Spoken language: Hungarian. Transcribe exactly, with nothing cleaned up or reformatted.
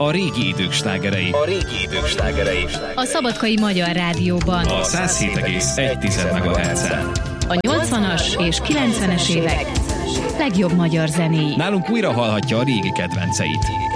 A régi idők slágerei. A régi idők slágerei. A Szabadkai Magyar Rádióban. A száz hét egész egy megahertzen. A nyolcvanas és kilencvenes évek legjobb magyar zenéi. Nálunk újra hallhatja a régi kedvenceit.